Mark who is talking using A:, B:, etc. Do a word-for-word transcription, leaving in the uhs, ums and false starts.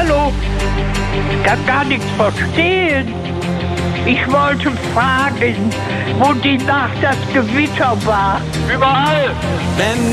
A: hallo. Ich kann gar nichts verstehen. Ich wollte fragen, wo die Nacht das Gewitter war.
B: Überall!
C: Wenn